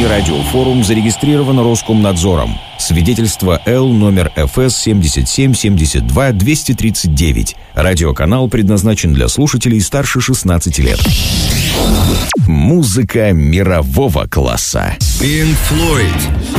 радиофорум зарегистрирован Роскомнадзором. Свидетельство Л номер ФС 7772-239. Радиоканал предназначен для слушателей старше 16 лет. Музыка мирового класса. Pink Floyd.